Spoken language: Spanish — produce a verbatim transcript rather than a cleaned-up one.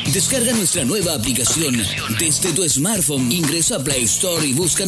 Descarga nuestra nueva aplicación desde tu smartphone. Ingresa a Play Store y busca